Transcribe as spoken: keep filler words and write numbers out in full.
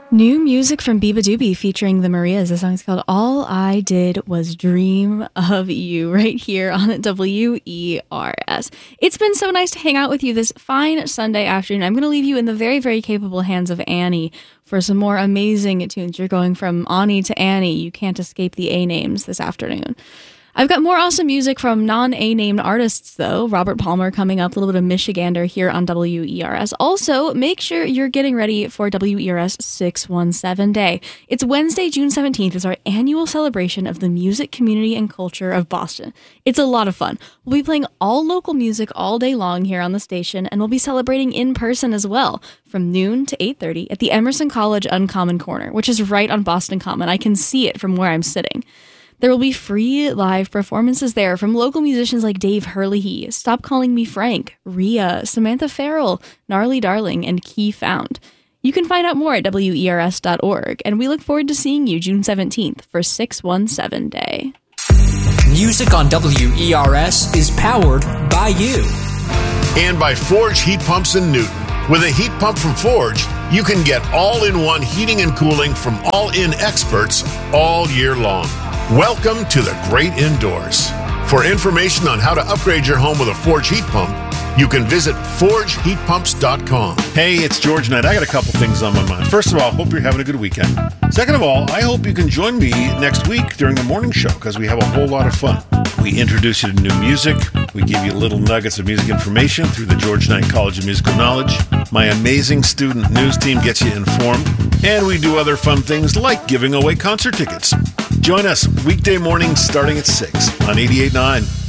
New music from Biba Doobie featuring the Marias. The song is called All I Did Was Dream of You, right here on W E R S. It's been so nice to hang out with you this fine Sunday afternoon. I'm going to leave you in the very, very capable hands of Annie for some more amazing tunes. You're going from Ani to Annie. You can't escape the A names this afternoon. I've got more awesome music from non-A named artists, though. Robert Palmer coming up, a little bit of Michigander here on W E R S. Also, make sure you're getting ready for W E R S six one seven Day. It's Wednesday, June seventeenth. It's our annual celebration of the music, community, and culture of Boston. It's a lot of fun. We'll be playing all local music all day long here on the station, and we'll be celebrating in person as well, from noon to eight thirty at the Emerson College Uncommon Corner, which is right on Boston Common. I can see it from where I'm sitting. There will be free live performances there from local musicians like Dave Hurley, Stop Calling Me Frank, Rhea, Samantha Farrell, Gnarly Darling, and Key Found. You can find out more at W E R S dot org, and we look forward to seeing you June seventeenth for six one seven Day. Music on W E R S is powered by you. And by Forge Heat Pumps in Newton. With a heat pump from Forge, you can get all-in-one heating and cooling from all-in experts all year long. Welcome to the great indoors. For information on how to upgrade your home with a Forge heat pump, you can visit forge heat pumps dot com. Hey, it's George Knight. I got a couple things on my mind. First of all, hope you're having a good weekend. Second of all, I hope you can join me next week during the morning show because we have a whole lot of fun. We introduce you to new music. We give you little nuggets of music information through the George Knight College of Musical Knowledge. My amazing student news team gets you informed. And we do other fun things like giving away concert tickets. Join us weekday mornings starting at six on eighty-eight point nine